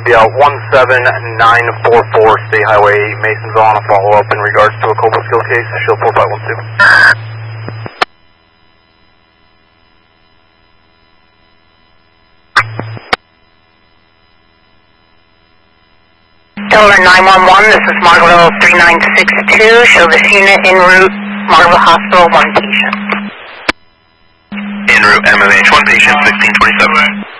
be 17944 State Highway 8, Masonville, on a follow-up in regards to a Cobalt skill case, Shield 4512. Delaware 911, this is Margaret 3962. Show this unit en route, Margaret Hospital, 1 patient. En route, MMH, 1 patient, 1627.